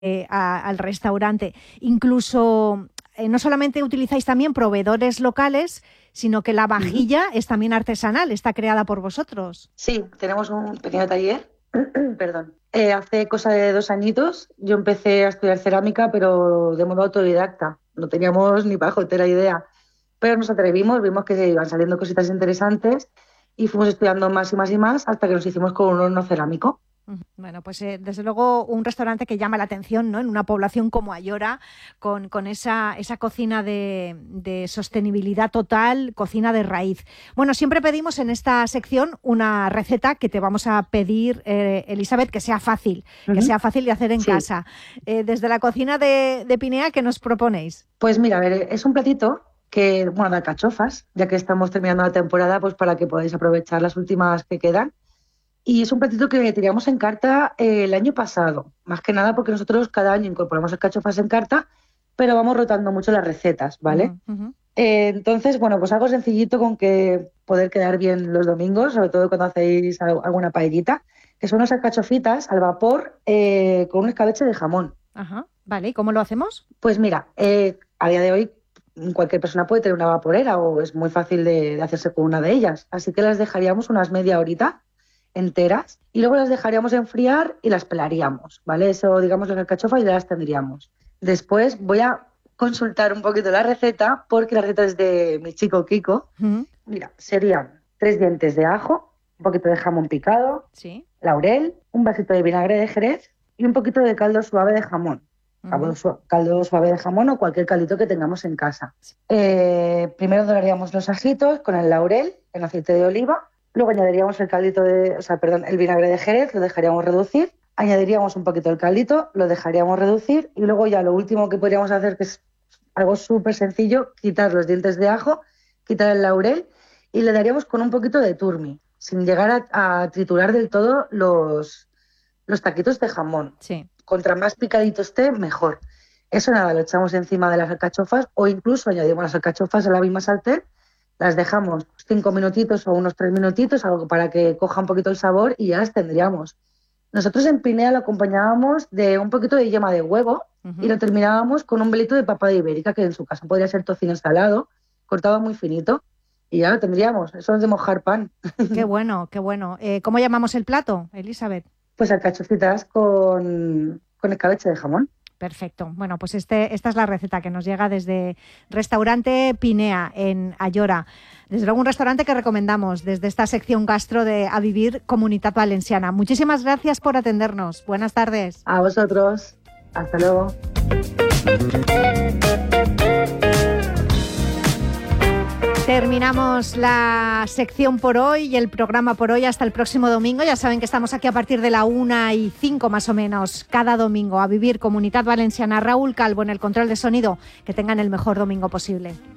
al restaurante. Incluso no solamente utilizáis también proveedores locales, sino que la vajilla es también artesanal, está creada por vosotros. Sí, tenemos un pequeño taller, perdón. Hace cosa de 2 añitos yo empecé a estudiar cerámica, pero de modo autodidacta. No teníamos ni pajotera idea, pero nos atrevimos, vimos que iban saliendo cositas interesantes y fuimos estudiando más y más y más hasta que nos hicimos con un horno cerámico. Bueno, pues desde luego un restaurante que llama la atención, ¿no? En una población como Ayora, con esa cocina de sostenibilidad total, cocina de raíz. Bueno, siempre pedimos en esta sección una receta que te vamos a pedir, Elisabet, que sea fácil de hacer en casa. Desde la cocina de Pinea, ¿qué nos proponéis? Pues mira, a ver, es un platito que, bueno, de alcachofas, ya que estamos terminando la temporada, pues para que podáis aprovechar las últimas que quedan. Y es un platito que teníamos en carta el año pasado, más que nada porque nosotros cada año incorporamos alcachofas en carta, pero vamos rotando mucho las recetas, ¿vale? Entonces, bueno, pues algo sencillito con que poder quedar bien los domingos, sobre todo cuando hacéis alguna paellita, que son unas alcachofitas al vapor con un escabeche de jamón. Ajá, vale, ¿y cómo lo hacemos? Pues mira, a día de hoy cualquier persona puede tener una vaporera o es muy fácil de hacerse con una de ellas, así que las dejaríamos unas media horita enteras y luego las dejaríamos enfriar y las pelaríamos, ¿vale? Eso, digamos, las alcachofas ya las tendríamos. Después voy a consultar un poquito la receta porque la receta es de mi chico Kiko. Mira, serían 3 dientes de ajo, un poquito de jamón picado, laurel, un vasito de vinagre de Jerez y un poquito de caldo suave de jamón. Caldo suave de jamón o cualquier caldito que tengamos en casa. Primero doraríamos los ajitos con el laurel en aceite de oliva. Luego añadiríamos el vinagre de Jerez, lo dejaríamos reducir. Añadiríamos un poquito el caldito, lo dejaríamos reducir. Y luego ya lo último que podríamos hacer, que es algo súper sencillo, quitar los dientes de ajo, quitar el laurel y le daríamos con un poquito de turmi, sin llegar a triturar del todo los taquitos de jamón. Sí. Contra más picadito esté, mejor. Eso nada, lo echamos encima de las alcachofas o incluso añadimos las alcachofas a la misma sartén. Las dejamos 5 minutitos o unos 3 minutitos, algo para que coja un poquito el sabor y ya las tendríamos. Nosotros en Pinea lo acompañábamos de un poquito de yema de huevo y lo terminábamos con un velito de papada ibérica, que en su caso podría ser tocino salado, cortado muy finito, y ya lo tendríamos. Eso es de mojar pan. Qué bueno, qué bueno. ¿Cómo llamamos el plato, Elisabet? Pues alcachofitas con escabeche de jamón. Perfecto. Bueno, pues esta es la receta que nos llega desde Restaurante Pinea, en Ayora. Desde luego un restaurante que recomendamos desde esta sección gastro de A Vivir Comunitat Valenciana. Muchísimas gracias por atendernos. Buenas tardes. A vosotros. Hasta luego. Terminamos la sección por hoy y el programa por hoy hasta el próximo domingo. Ya saben que estamos aquí a partir de la 1:05 más o menos cada domingo. A Vivir Comunitat Valenciana. Raúl Calvo en el control de sonido. Que tengan el mejor domingo posible.